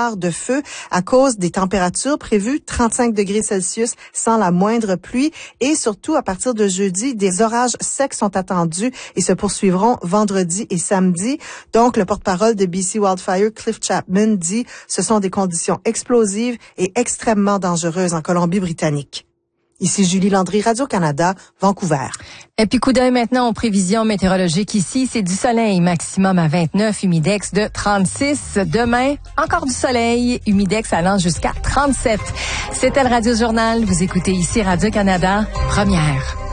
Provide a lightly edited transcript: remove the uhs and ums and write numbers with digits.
voire de feu à cause des températures prévues 35 degrés Celsius sans la moindre pluie. Et surtout, à partir de jeudi, des orages secs sont attendus et se poursuivront vendredi et samedi. Donc, le porte-parole de BC Wildfire, Cliff Chapman, dit « Ce sont des conditions explosives et extrêmement dangereuses en Colombie-Britannique ». Ici Julie Landry, Radio-Canada, Vancouver. Et puis coup d'œil maintenant aux prévisions météorologiques ici. C'est du soleil, maximum à 29, humidex de 36. Demain, encore du soleil, humidex allant jusqu'à 37. C'était le Radio Journal. Vous écoutez ici Radio-Canada, première.